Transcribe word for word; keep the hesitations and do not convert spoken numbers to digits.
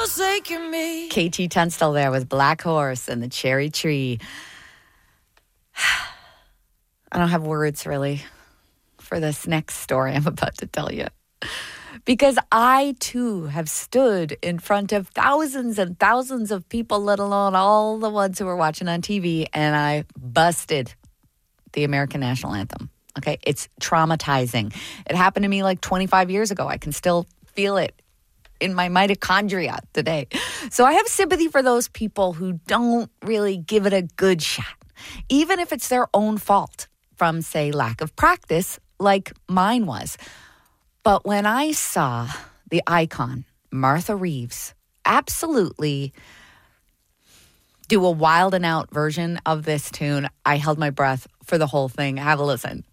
forsaken me. K T Tunstall there with Black Horse and the Cherry Tree. I don't have words really for this next story I'm about to tell you. Because I, too, have stood in front of thousands and thousands of people, let alone all the ones who were watching on T V, and I busted the American National Anthem. Okay, it's traumatizing. It happened to me like twenty-five years ago. I can still feel it in my mitochondria today. So I have sympathy for those people who don't really give it a good shot, even if it's their own fault from, say, lack of practice, like mine was. But when I saw the icon, Martha Reeves, absolutely do a wild and out version of this tune, I held my breath for the whole thing. Have a listen.